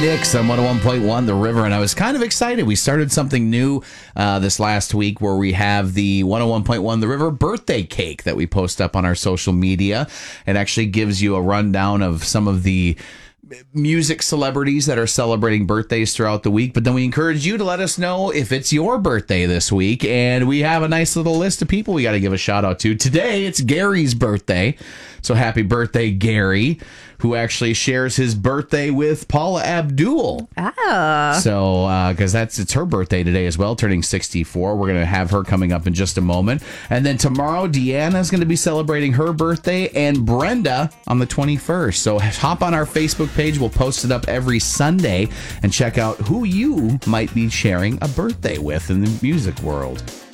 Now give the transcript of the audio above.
Dix on 101.1 The River, and I was kind of excited. We started something new this last week where we have the 101.1 The River birthday cake that we post up on our social media. It actually gives you a rundown of some of the music celebrities that are celebrating birthdays throughout the week, but then we encourage you to let us know if it's your birthday this week, and we have a nice little list of people we got to give a shout out to. Today it's Gary's birthday, so happy birthday, Gary, who actually shares his birthday with Paula Abdul. So because it's her birthday today as well, turning 64. We're going to have her coming up in just a moment, and then tomorrow Deanna's going to be celebrating her birthday, and Brenda on the 21st. So hop on our Facebook page. We'll post it up every Sunday and check out who you might be sharing a birthday with in the music world.